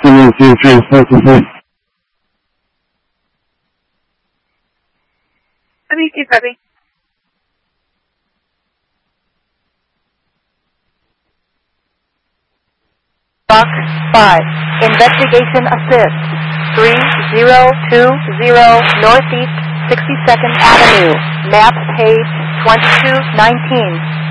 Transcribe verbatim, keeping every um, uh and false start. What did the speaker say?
seven two three four two three. seventy-two, copy. Box five. Investigation assist. three zero two zero Northeast sixty-second Avenue. Map page twenty-two nineteen.